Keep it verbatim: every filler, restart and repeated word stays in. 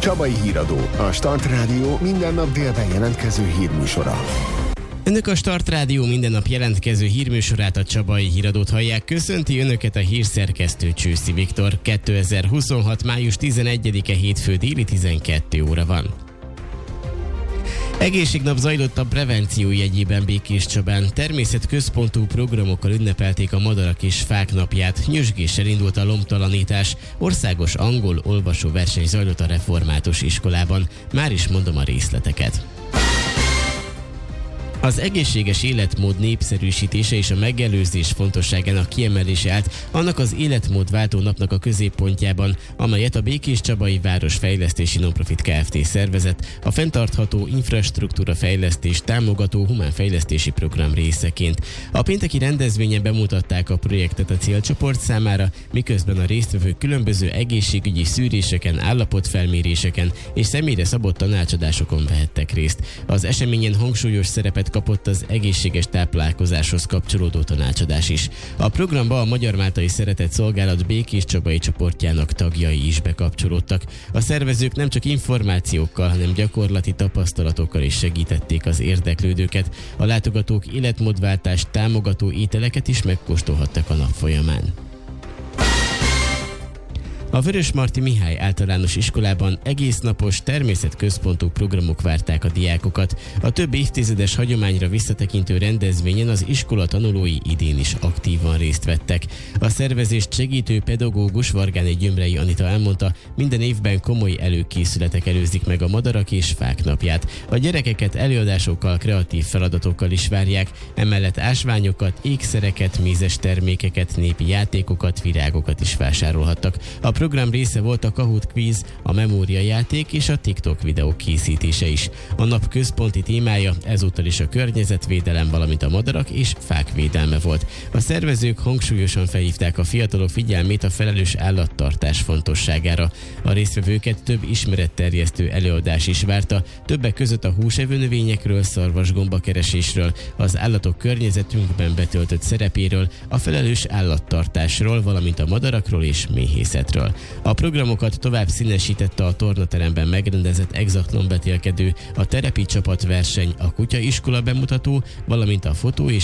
Csabai Híradó, a Start Rádió minden nap délben jelentkező hírműsora. Önök a Start Rádió minden nap jelentkező hírműsorát, a Csabai Híradót hallják. Köszönti Önöket a hírszerkesztő Csőszi Viktor. kétezer-huszonhat. május tizenegyedike hétfő déli tizenkét óra van. Egészségnap zajlott a prevenció jegyében Békéscsabán. Természetközpontú programokkal ünnepelték a madarak és fák napját. Nyüzsgéssel indult a lombtalanítás. Országos angol olvasóverseny zajlott a református iskolában. Már is mondom a részleteket. Az egészséges életmód népszerűsítése és a megelőzés fontosságának kiemelése állt annak az életmódváltó napnak a középpontjában, amelyet a Békéscsabai Városfejlesztési Nonprofit Kft. Szervezett a fenntartható infrastruktúra fejlesztés támogató humánfejlesztési program részeként. A pénteki rendezvényen bemutatták a projektet a célcsoport számára, miközben a résztvevők különböző egészségügyi szűréseken, állapotfelméréseken és személyre szabott tanácsadásokon vehettek részt. Az eseményen hangsúlyos szerepet kapott az egészséges táplálkozáshoz kapcsolódó tanácsadás is. A programba a Magyar Máltai Szeretett Szolgálat Békéscsabai csoportjának tagjai is bekapcsolódtak. A szervezők nem csak információkkal, hanem gyakorlati tapasztalatokkal is segítették az érdeklődőket. A látogatók életmódváltást támogató ételeket is megkóstolhattak a nap folyamán. A Vörösmarty Mihály Általános Iskolában egésznapos természetközpontú programok várták a diákokat. A több évtizedes hagyományra visszatekintő rendezvényen az iskola tanulói idén is aktívan részt vettek. A szervezést segítő pedagógus Vargáné Gyömrei Anita elmondta, minden évben komoly előkészületek előzik meg a madarak és fák napját. A gyerekeket előadásokkal, kreatív feladatokkal is várják, emellett ásványokat, ékszereket, mézes termékeket, népi játékokat, virágokat is vásárolhattak. A program része volt a Kahoot Quiz, a Memória játék és a TikTok videók készítése is. A nap központi témája ezúttal is a környezetvédelem, valamint a madarak és fák védelme volt. A szervezők hangsúlyosan felhívták a fiatalok figyelmét a felelős állattartás fontosságára. A résztvevőket több ismeretterjesztő előadás is várta, többek között a húsevő növényekről, szarvasgombakeresésről, az állatok környezetünkben betöltött szerepéről, a felelős állattartásról, valamint a madarakról és méhészetről. A programokat tovább színesítette a tornateremben megrendezett exatlon betélkedő, a terepi csapatverseny, a kutyaiskola bemutató, valamint a fotó és